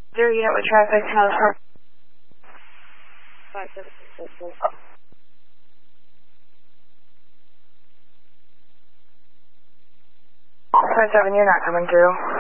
0 unit with traffic, House Park. 57, you're not coming through.